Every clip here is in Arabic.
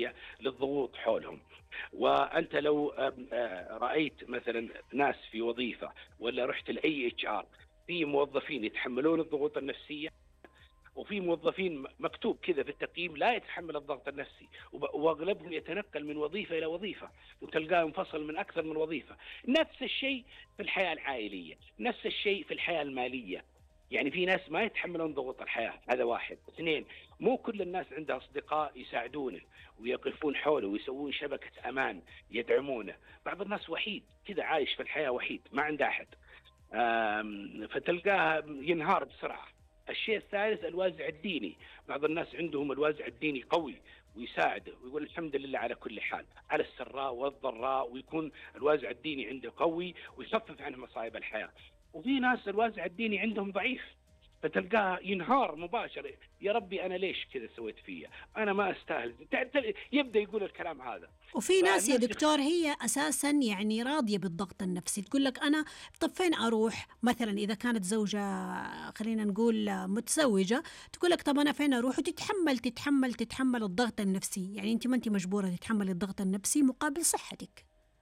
النفسية للضغوط حولهم. وأنت لو رأيت مثلا ناس في وظيفة ولا رحت لأي HR، في موظفين يتحملون الضغوط النفسية، وفي موظفين مكتوب كذا في التقييم لا يتحمل الضغط النفسي، واغلبهم يتنقل من وظيفه الى وظيفه، وتلقاه منفصل من اكثر من وظيفه. نفس الشيء في الحياه العائليه، نفس الشيء في الحياه الماليه. يعني في ناس ما يتحملون ضغوط الحياه، هذا واحد. اثنين، مو كل الناس عندها اصدقاء يساعدونه ويقفون حوله ويسوون شبكه امان يدعمونه. بعض الناس وحيد كذا، عايش في الحياه وحيد ما عنده احد، فتلقاه ينهار بسرعه. الشيء الثالث الوازع الديني، بعض الناس عندهم الوازع الديني قوي ويساعده ويقول الحمد لله على كل حال، على السراء والضراء، ويكون الوازع الديني عنده قوي ويخفف عنه مصائب الحياة. وفي ناس الوازع الديني عندهم ضعيف، فتلقاه ينهار مباشرة، يا ربي أنا ليش كذا سويت فيا، أنا ما أستاهل، يبدأ يقول الكلام هذا. وفي ناس يا فالناس دكتور هي أساسا يعني راضية بالضغط النفسي، تقول لك أنا طب فين أروح؟ مثلا إذا كانت زوجة خلينا نقول متزوجة، تقول لك طب أنا فين أروح؟ وتتحمل الضغط النفسي. يعني أنت ما أنت مجبورة تتحمل الضغط النفسي مقابل صحتك.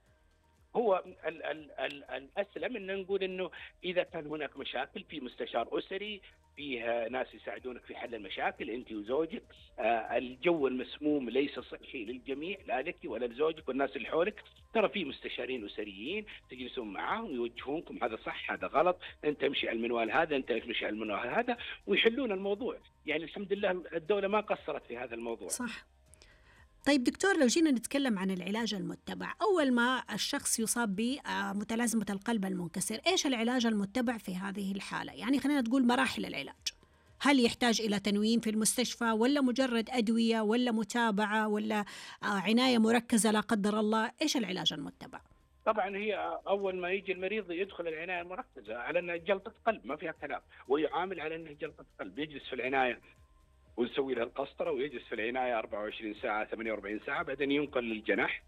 هو ال الأسلم أن نقول أنه إذا كان هناك مشاكل، في مستشار أسري، فيه ناس يساعدونك في حل المشاكل أنت وزوجك. الجو المسموم ليس صحي للجميع، لا لك ولا لزوجك والناس اللي حولك. ترى في مستشارين أسريين تجلسون معاهم يوجهونكم، هذا صح هذا غلط، أنت امشي على المنوال هذا، أنت امشي على المنوال هذا، ويحلون الموضوع. يعني الحمد لله الدولة ما قصرت في هذا الموضوع. صح. طيب دكتور، لو جينا نتكلم عن العلاج المتبع، أول ما الشخص يصاب بمتلازمة القلب المنكسر، إيش العلاج المتبع في هذه الحالة؟ يعني خلينا تقول مراحل العلاج. هل يحتاج إلى تنويم في المستشفى، ولا مجرد أدوية، ولا متابعة، ولا عناية مركزة لا قدر الله؟ إيش العلاج المتبع؟ طبعا هي اول ما يجي المريض يدخل العنايه المركزه على انها جلطه قلب، ما فيها كلام، ويعامل على انها جلطه قلب، يجلس في العنايه ونسوي له القسطره، ويجلس في العنايه 24 ساعه 48 ساعه، بعدين ينقل للجناح.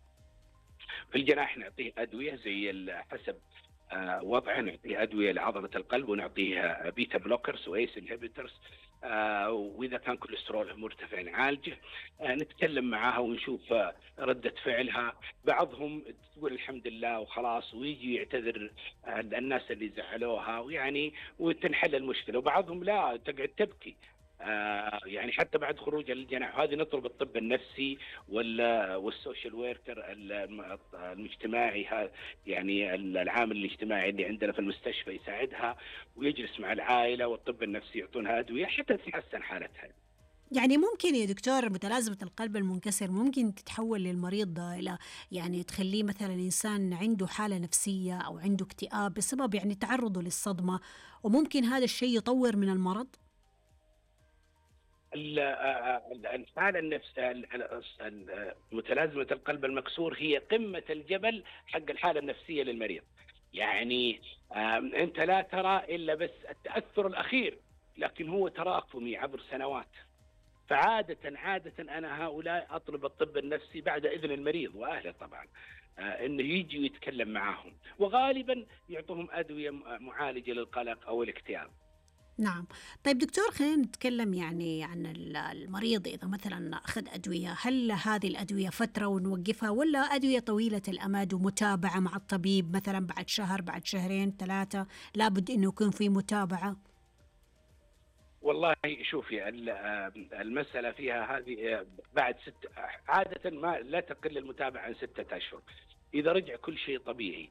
في الجناح نعطيه ادويه زي حسب وضعه، نعطيه ادويه لعضله القلب، ونعطيه بيتا بلوكرز وايس انهبيترز. واذا كان كوليسترول مرتفع نعالجه. نتكلم معاها ونشوف رده فعلها. بعضهم تقول الحمد لله وخلاص ويجي يعتذر الناس اللي زعلوها، ويعني وتنحل المشكله. وبعضهم لا، تقعد تبكي يعني حتى بعد خروج للجناح. هذه نطلب الطب النفسي والسوشيال ويركر المجتمعي، يعني العامل الاجتماعي اللي عندنا في المستشفى يساعدها، ويجلس مع العائلة والطب النفسي يعطونها أدوية حتى تتحسن حالتها. يعني ممكن يا دكتور متلازمة القلب المنكسر ممكن تتحول للمريض ده إلى، يعني تخليه مثلا إنسان عنده حالة نفسية أو عنده اكتئاب بسبب يعني تعرضه للصدمة، وممكن هذا الشيء يطور من المرض؟ الحالة متلازمة القلب المكسور هي قمة الجبل حق الحالة النفسية للمريض. يعني أنت لا ترى إلا بس التأثر الأخير، لكن هو تراكمي عبر سنوات. فعادة أنا هؤلاء أطلب الطب النفسي بعد إذن المريض وأهله طبعا، إنه يجي ويتكلم معاهم، وغالبا يعطوهم أدوية معالجة للقلق أو الاكتئاب. نعم. طيب دكتور، خلينا نتكلم يعني عن المريض إذا مثلا أخذ أدوية، هل هذه الأدوية فترة ونوقفها، ولا أدوية طويلة الأمد ومتابعة مع الطبيب مثلا بعد شهر بعد شهرين ثلاثة لابد أنه يكون في متابعة؟ والله شوفي، المسألة فيها هذه بعد عادة ما لا تقل المتابعة عن 6 أشهر. إذا رجع كل شيء طبيعي،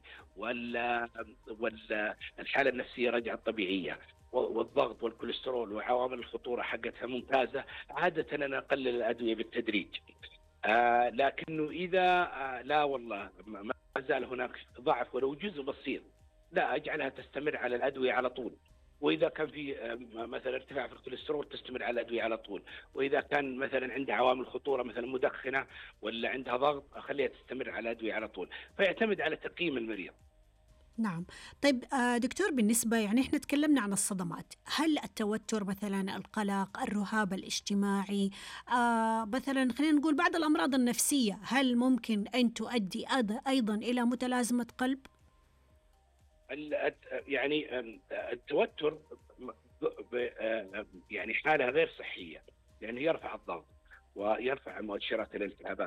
ولا الحالة النفسية رجعت طبيعية، والضغط والكوليسترول وعوامل الخطورة حقتها ممتازة، عادة أنا أقلل الأدوية بالتدريج. لكنه إذا لا والله ما زال هناك ضعف ولو جزء بسيط، لا أجعلها تستمر على الأدوية على طول. واذا كان في مثلا ارتفاع في الكوليسترول تستمر على الادويه على طول. واذا كان مثلا عندها عوامل خطوره مثلا مدخنه ولا عندها ضغط، اخليها تستمر على الادويه على طول. فيعتمد على تقييم المريض. نعم. طيب دكتور، بالنسبة يعني إحنا تكلمنا عن الصدمات، هل التوتر مثلا، القلق، الرهاب الاجتماعي، مثلا خلينا نقول بعض الأمراض النفسية، هل ممكن أن تؤدي أيضا إلى متلازمة قلب؟ يعني التوتر يعني حاله غير صحيه، لانه يرفع الضغط ويرفع مؤشرات الالتهابات.